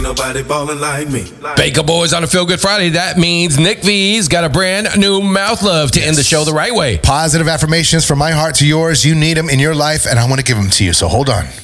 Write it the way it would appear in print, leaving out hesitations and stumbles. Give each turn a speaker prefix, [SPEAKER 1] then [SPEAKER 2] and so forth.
[SPEAKER 1] Nobody ballin' like me.
[SPEAKER 2] Baker Boys on a Feel Good Friday. That means Nick V's got a brand new mouth love to end the show the right way.
[SPEAKER 3] Positive affirmations from my heart to yours. You need them in your life, and I want to give them to you, so hold on.